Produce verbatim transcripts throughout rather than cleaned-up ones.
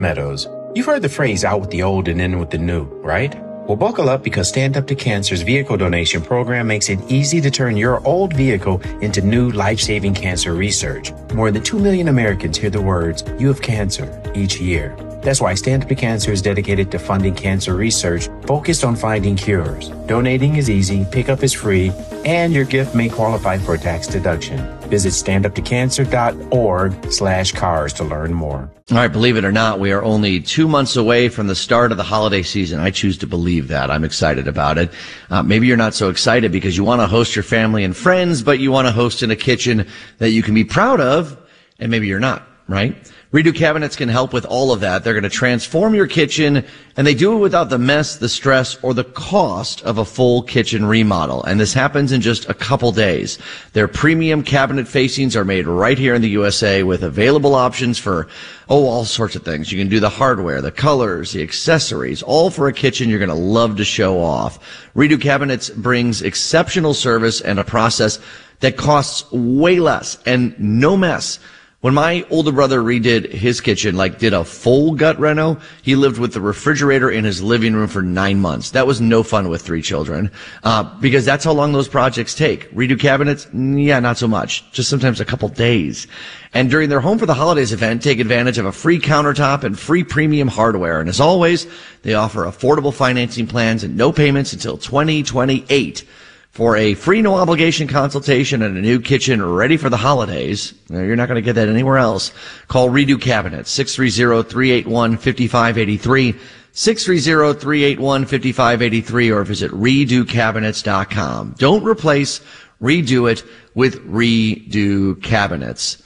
Meadows, you've heard the phrase out with the old and in with the new, right? Well, buckle up because Stand Up to Cancer's vehicle donation program makes it easy to turn your old vehicle into new life-saving cancer research. More than two million Americans hear the words, "You have cancer," each year. That's why Stand Up to Cancer is dedicated to funding cancer research focused on finding cures. Donating is easy, pickup is free, and your gift may qualify for a tax deduction. Visit standuptocancer.org slash cars to learn more. All right, believe it or not, we are only two months away from the start of the holiday season. I choose to believe that. I'm excited about it. Uh, maybe you're not so excited because you want to host your family and friends, but you want to host in a kitchen that you can be proud of, and maybe you're not, right? Redo Cabinets can help with all of that. They're going to transform your kitchen, and they do it without the mess, the stress, or the cost of a full kitchen remodel. And this happens in just a couple days. Their premium cabinet facings are made right here in the U S A with available options for, oh, all sorts of things. You can do the hardware, the colors, the accessories, all for a kitchen you're going to love to show off. Redo Cabinets brings exceptional service and a process that costs way less and no mess. When my older brother redid his kitchen, like did a full gut reno, he lived with the refrigerator in his living room for nine months. That was no fun with three children, uh, because that's how long those projects take. Redo cabinets? Yeah, not so much. Just sometimes a couple days. And during their Home for the Holidays event, take advantage of a free countertop and free premium hardware. And as always, they offer affordable financing plans and no payments until twenty twenty-eight. For a free no-obligation consultation and a new kitchen ready for the holidays, you're not going to get that anywhere else. Call Redo Cabinets, six three zero, three eight one, five five eight three, six three zero, three eight one, five five eight three, or visit redo cabinets dot com. Don't replace, redo it with Redo Cabinets.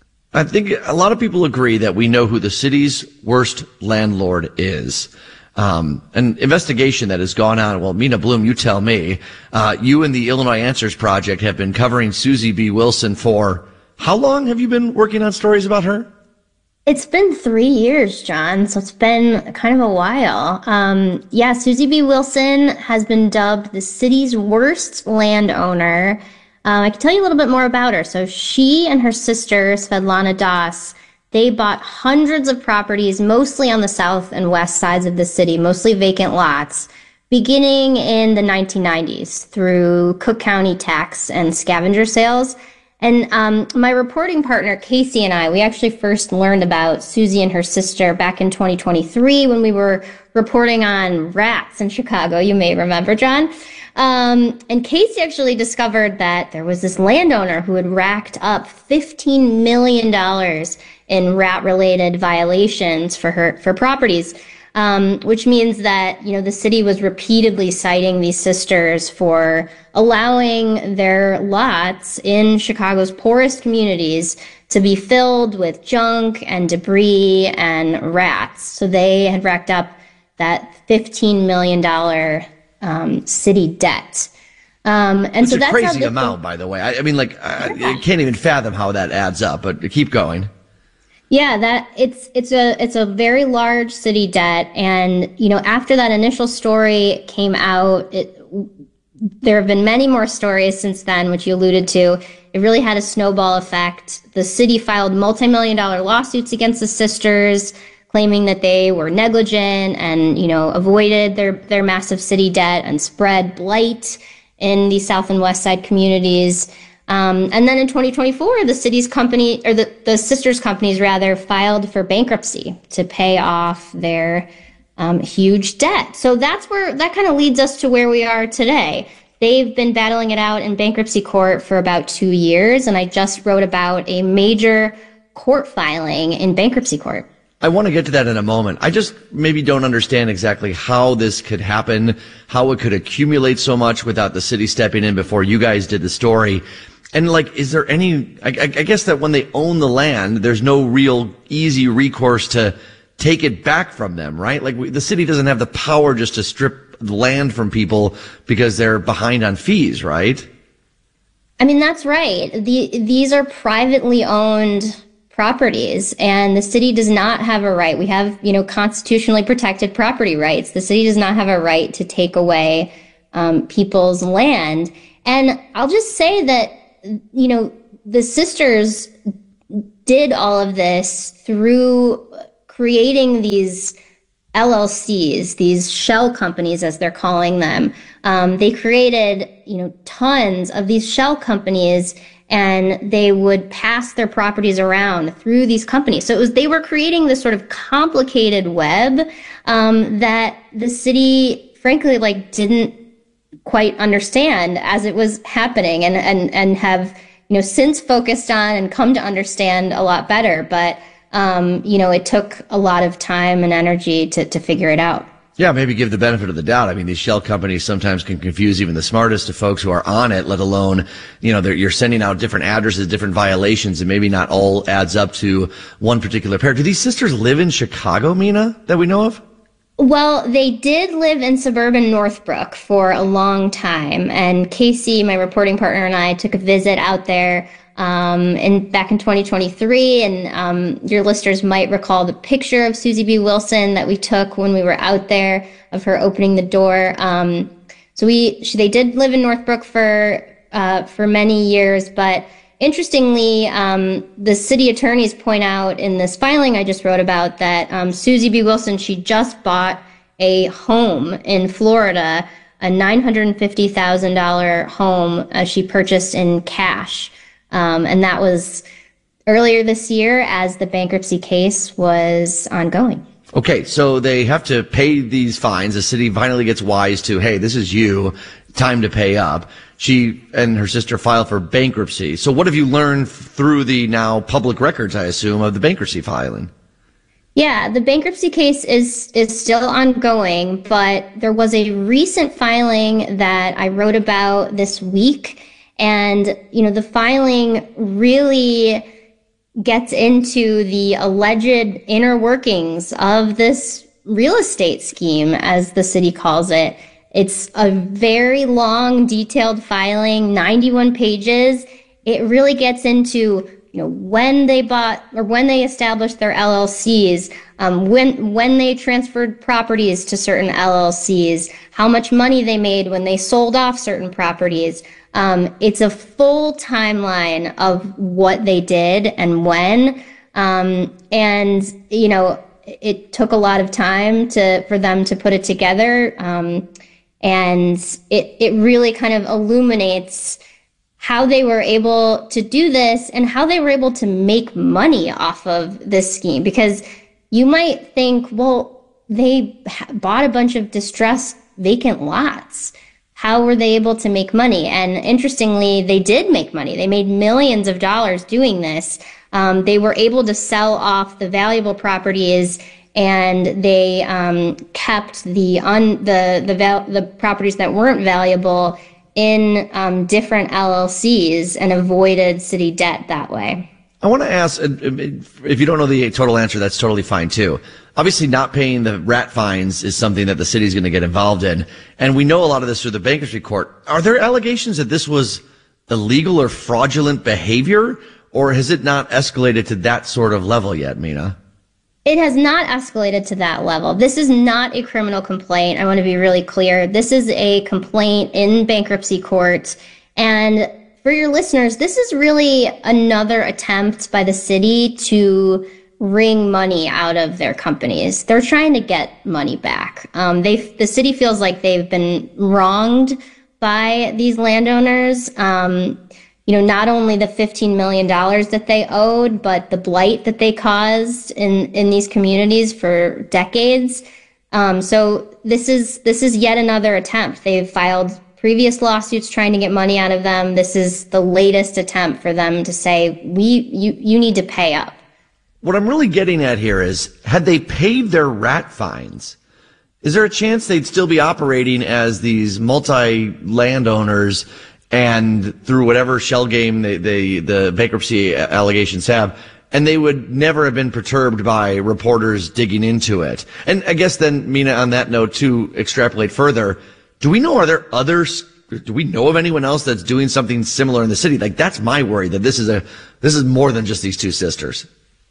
I think a lot of people agree that we know who the city's worst landlord is. Um, an investigation that has gone on. Well, Mina Bloom, you tell me. Uh, you and the Illinois Answers Project have been covering Susie B. Wilson for how long have you been working on stories about her? It's been three years, John, so it's been kind of a while. Um, yeah, Susie B. Wilson has been dubbed the city's worst landowner. Um, I can tell you a little bit more about her. So she and her sister, Svetlana Das, they bought hundreds of properties, mostly on the south and west sides of the city, mostly vacant lots, beginning in the nineteen nineties through Cook County tax and scavenger sales. And um, my reporting partner, Casey, and I, we actually first learned about Susie and her sister back in twenty twenty-three when we were reporting on rats in Chicago. You may remember, John. Um, and Casey actually discovered that there was this landowner who had racked up fifteen million dollars in rat-related violations for her for properties, um, which means that, you know, the city was repeatedly citing these sisters for allowing their lots in Chicago's poorest communities to be filled with junk and debris and rats. So they had racked up that fifteen million dollars um, city debt. Um, and it's so a that's crazy how amount, thing- by the way. I, I mean, like, I, I can't even fathom how that adds up, but keep going. Yeah, that it's it's a it's a very large city debt, and you know, after that initial story came out, it, there have been many more stories since then, which you alluded to. It really had a snowball effect. The city filed multi-million dollar lawsuits against the sisters, claiming that they were negligent and, you know, avoided their their massive city debt and spread blight in the south and west side communities. Um, and then in twenty twenty-four, the city's company, or the, the sisters' companies rather, filed for bankruptcy to pay off their um, huge debt. So that's where, that kind of leads us to where we are today. They've been battling it out in bankruptcy court for about two years, and I just wrote about a major court filing in bankruptcy court. I want to get to that in a moment. I just maybe don't understand exactly how this could happen, how it could accumulate so much without the city stepping in before you guys did the story. And like, is there any, I, I guess that when they own the land, there's no real easy recourse to take it back from them, right? Like we, the city doesn't have the power just to strip land from people because they're behind on fees, right? I mean, that's right. The, these are privately owned properties, and the city does not have a right. We have, you know, constitutionally protected property rights. The city does not have a right to take away um, people's land. And I'll just say that, you know, the sisters did all of this through creating these L L Cs, these shell companies, as they're calling them. Um, they created, you know, tons of these shell companies, and they would pass their properties around through these companies. So it was, they were creating this sort of complicated web, um, that the city, frankly, like didn't quite understand as it was happening, and, and, and have, you know, since focused on and come to understand a lot better. But, um, you know, it took a lot of time and energy to, to figure it out. Yeah, maybe give the benefit of the doubt. I mean, these shell companies sometimes can confuse even the smartest of folks who are on it, let alone, you know, you're sending out different addresses, different violations, and maybe not all adds up to one particular pair. Do these sisters live in Chicago, Mina, that we know of? Well, they did live in suburban Northbrook for a long time. And Casey, my reporting partner, and I took a visit out there um, in, back in twenty twenty-three. And um, your listeners might recall the picture of Susie B. Wilson that we took when we were out there of her opening the door. Um, so we, she, they did live in Northbrook for, uh, for many years, but interestingly, um, the city attorneys point out in this filing I just wrote about that um, Susie B. Wilson, she just bought a home in Florida, a nine hundred fifty thousand dollars home uh, she purchased in cash. Um, and that was earlier this year as the bankruptcy case was ongoing. Okay, so they have to pay these fines. The city finally gets wise to, hey, this is you, time to pay up. She and her sister filed for bankruptcy. So what have you learned through the now public records, I assume, of the bankruptcy filing? Yeah, the bankruptcy case is is still ongoing, but there was a recent filing that I wrote about this week. And, you know, the filing really gets into the alleged inner workings of this real estate scheme, as the city calls it. It's a very long, detailed filing, ninety-one pages. It really gets into, you know, when they bought or when they established their L L Cs, um, when when they transferred properties to certain L L Cs, how much money they made when they sold off certain properties. Um, it's a full timeline of what they did and when. Um, and, you know, it took a lot of time to for them to put it together. Um, and it, it really kind of illuminates how they were able to do this and how they were able to make money off of this scheme. Because you might think, well, they bought a bunch of distressed vacant lots. How were they able to make money? And interestingly, they did make money. They made millions of dollars doing this. Um, they were able to sell off the valuable properties, and they um, kept the un, the the val- the properties that weren't valuable in um, different L L Cs and avoided city debt that way. I want to ask, if you don't know the total answer, that's totally fine too. Obviously, not paying the rat fines is something that the city's going to get involved in. And we know a lot of this through the bankruptcy court. Are there allegations that this was illegal or fraudulent behavior, or has it not escalated to that sort of level yet, Mina? It has not escalated to that level. This is not a criminal complaint. I want to be really clear. This is a complaint in bankruptcy court. And for your listeners, this is really another attempt by the city to wring money out of their companies. They're trying to get money back. Um, they, the city feels like they've been wronged by these landowners. Um, you know, not only the fifteen million dollars that they owed, but the blight that they caused in, in these communities for decades. Um, so this is, this is yet another attempt. They've filed previous lawsuits trying to get money out of them. This is the latest attempt for them to say, we, you, you need to pay up. What I'm really getting at here is, had they paid their rat fines, is there a chance they'd still be operating as these multi-landowners, and through whatever shell game they, they, the bankruptcy allegations have, and they would never have been perturbed by reporters digging into it? And I guess then, Mina, on that note, to extrapolate further, do we know, are there others, do we know of anyone else that's doing something similar in the city? Like, that's my worry, that this is a, this is more than just these two sisters.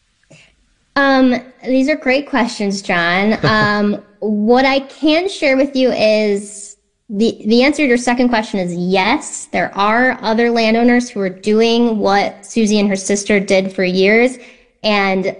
Um, these are great questions, John. Um, what I can share with you is the, the answer to your second question is yes, there are other landowners who are doing what Susie and her sister did for years. And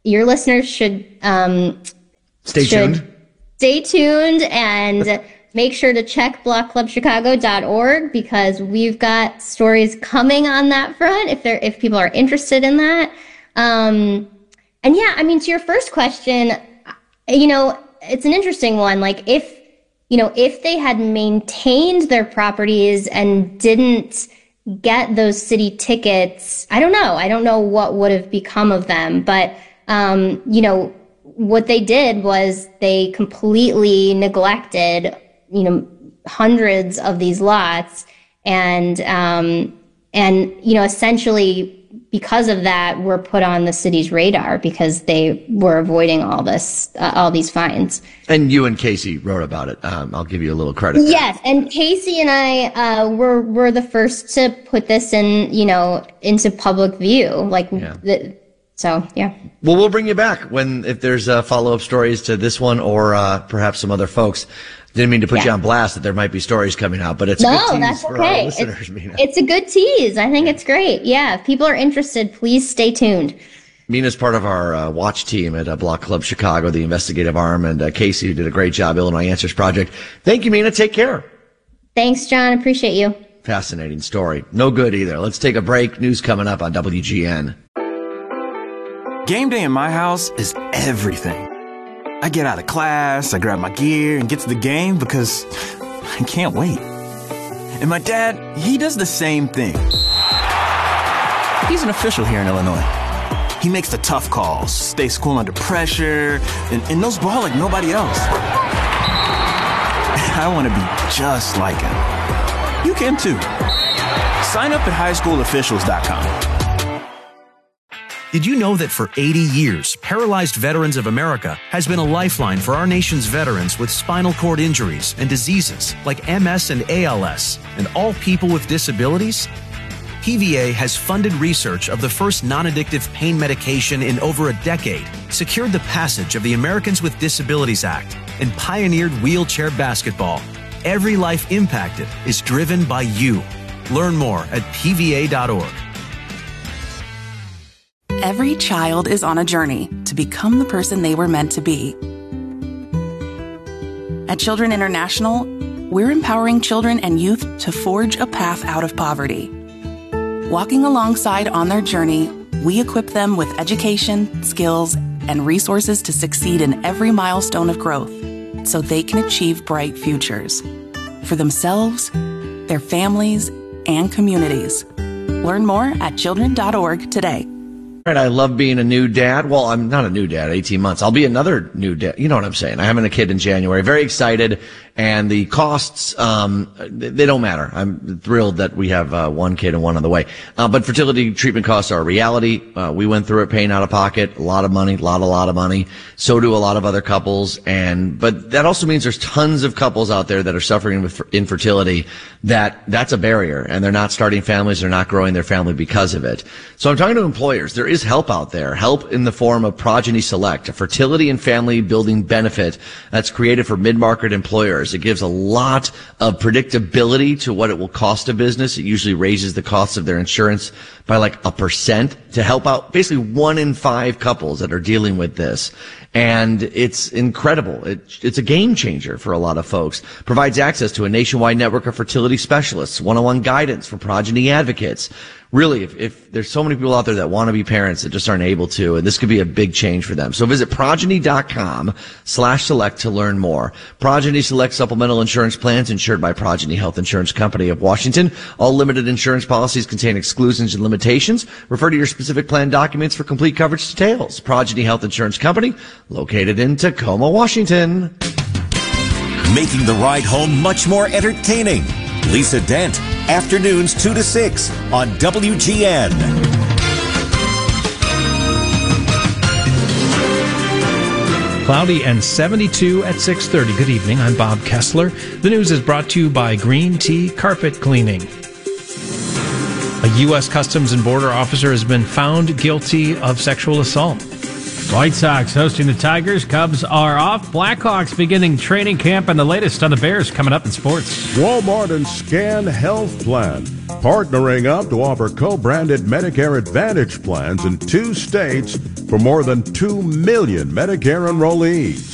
your listeners should um, stay should tuned. Stay tuned and make sure to check block club chicago dot org because we've got stories coming on that front if they're if people are interested in that. Um, and yeah, I mean, to your first question, you know, it's an interesting one. Like if, you know, if they had maintained their properties and didn't get those city tickets, I don't know. I don't know what would have become of them. But, um, you know, what they did was they completely neglected, you know, hundreds of these lots. And, um, and, you know, essentially because of that, were put on the city's radar because they were avoiding all this, uh, all these fines. And you and Casey wrote about it. Um, I'll give you a little credit. Yes, and Casey and I uh, were were the first to put this in, you know, into public view. Like, yeah. the, so yeah. Well, we'll bring you back when if there's uh, follow up stories to this one or uh, perhaps some other folks. Didn't mean to put yeah. you on blast that there might be stories coming out, but it's no, a good tease that's for okay. our listeners, it's, Mina. It's a good tease. I think it's great. Yeah, if people are interested, please stay tuned. Mina's part of our uh, watch team at uh, Block Club Chicago, the investigative arm, and uh, Casey, who did a great job, Illinois Answers Project. Thank you, Mina. Take care. Thanks, John. Appreciate you. Fascinating story. No good either. Let's take a break. News coming up on W G N. Game day in my house is everything. I get out of class, I grab my gear, and get to the game because I can't wait. And my dad, he does the same thing. He's an official here in Illinois. He makes the tough calls, stays cool under pressure, and, and knows ball like nobody else. I want to be just like him. You can too. Sign up at high school officials dot com. Did you know that for eighty years, Paralyzed Veterans of America has been a lifeline for our nation's veterans with spinal cord injuries and diseases like M S and A L S, and all people with disabilities? P V A has funded research of the first non-addictive pain medication in over a decade, secured the passage of the Americans with Disabilities Act, and pioneered wheelchair basketball. Every life impacted is driven by you. Learn more at P V A dot org. Every child is on a journey to become the person they were meant to be. At Children International, we're empowering children and youth to forge a path out of poverty. Walking alongside on their journey, we equip them with education, skills, and resources to succeed in every milestone of growth so they can achieve bright futures for themselves, their families, and communities. Learn more at children dot org today. Right, I love being a new dad. Well, I'm not a new dad, eighteen months. I'll be another new dad. You know what I'm saying? I'm having a kid in January. Very excited. And the costs, um, they don't matter. I'm thrilled that we have uh, one kid and one on the way. Uh, but fertility treatment costs are a reality. Uh, we went through it paying out of pocket, a lot of money, a lot, a lot of money. So do a lot of other couples. And, but that also means there's tons of couples out there that are suffering with infertility that that's a barrier and they're not starting families. They're not growing their family because of it. So I'm talking to employers. There is help out there, help in the form of Progeny Select, a fertility and family building benefit that's created for mid-market employers. It gives a lot of predictability to what it will cost a business. It usually raises the cost of their insurance by like a percent to help out basically one in five couples that are dealing with this. And it's incredible. It, it's a game changer for a lot of folks. Provides access to a nationwide network of fertility specialists, one-on-one guidance for progeny advocates. Really, if, if there's so many people out there that want to be parents that just aren't able to, and this could be a big change for them. So visit progeny dot com slash select to learn more. Progeny Select supplemental insurance plans insured by Progeny Health Insurance Company of Washington. All limited insurance policies contain exclusions and limitations. Refer to your specific plan documents for complete coverage details. Progeny Health Insurance Company, located in Tacoma, Washington. Making the ride home much more entertaining. Lisa Dent, afternoons two to six on W G N. Cloudy and seventy-two at six thirty. Good evening. I'm Bob Kessler. The news is brought to you by Green Tea Carpet Cleaning. A U S Customs and Border officer has been found guilty of sexual assault. White Sox hosting the Tigers. Cubs are off. Blackhawks beginning training camp, and the latest on the Bears coming up in sports. Walmart and Scan Health Plan partnering up to offer co-branded Medicare Advantage plans in two states for more than two million Medicare enrollees.